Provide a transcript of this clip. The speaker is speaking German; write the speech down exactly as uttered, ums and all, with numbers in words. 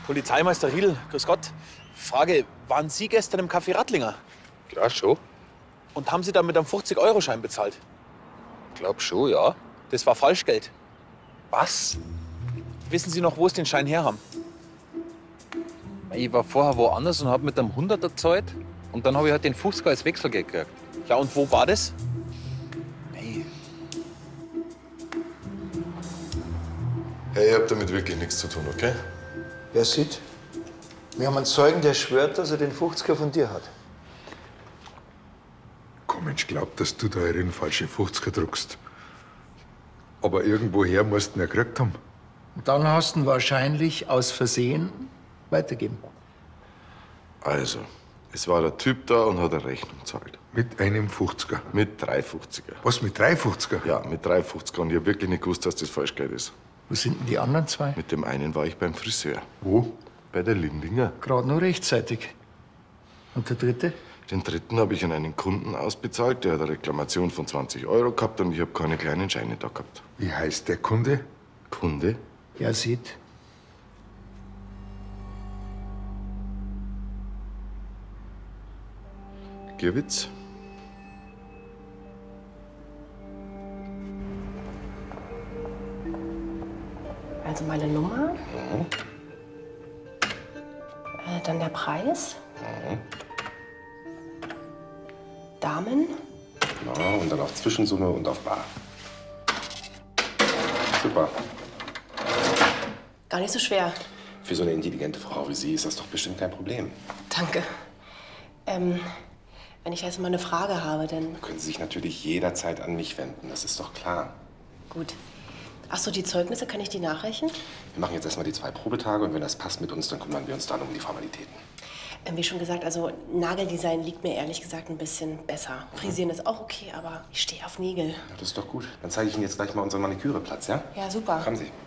Polizeimeister Riedl, grüß Gott. Frage, waren Sie gestern im Café Rattlinger? Ja, schon. Und haben Sie da mit einem fünfzig-Euro-Schein bezahlt? Glaub schon, ja. Das war Falschgeld. Was? Wissen Sie noch, wo Sie den Schein her haben? Ich war vorher woanders und hab mit einem Hunderter gezahlt. Und dann habe ich halt den fünfziger als Wechselgeld gekriegt. Ja, und wo war das? Nee. Hey, ihr habt damit wirklich nichts zu tun, okay? Wer sieht? Wir haben einen Zeugen, der schwört, dass er den fünfziger von dir hat. Komm, Mensch, glaub, dass du da einen falsche fünfziger druckst. Aber irgendwoher musst du ihn ja gekriegt haben. Und dann hast du ihn wahrscheinlich aus Versehen weitergeben. Also, es war der Typ da und hat eine Rechnung gezahlt. Mit einem fünfziger. Mit drei fünfziger. Was, mit drei fünfziger? Ja, mit drei fünfziger. Und ich hab wirklich nicht gewusst, dass das Falschgeld ist. Wo sind denn die anderen zwei? Mit dem einen war ich beim Friseur. Wo? Bei der Lindinger. Gerade noch rechtzeitig. Und der dritte? Den dritten habe ich an einen Kunden ausbezahlt. Der hat eine Reklamation von zwanzig Euro gehabt und ich habe keine kleinen Scheine da gehabt. Wie heißt der Kunde? Kunde? Wer sieht? Gierwitz? Also meine Nummer. Mhm. Äh, dann der Preis. Mhm. Damen. Ja, und dann auf Zwischensumme und auf Bar. Super. Gar nicht so schwer. Für so eine intelligente Frau wie Sie ist das doch bestimmt kein Problem. Danke. Ähm, wenn ich jetzt mal eine Frage habe, dann... Da können Sie sich natürlich jederzeit an mich wenden, das ist doch klar. Gut. Ach so, die Zeugnisse, kann ich die nachreichen? Wir machen jetzt erstmal die zwei Probetage und wenn das passt mit uns, dann kümmern wir uns dann um die Formalitäten. Ähm, wie schon gesagt, also Nageldesign liegt mir ehrlich gesagt ein bisschen besser. Frisieren ist auch okay, aber ich stehe auf Nägel. Ja, das ist doch gut. Dann zeige ich Ihnen jetzt gleich mal unseren Maniküreplatz, ja? Ja, super. Kommen Sie.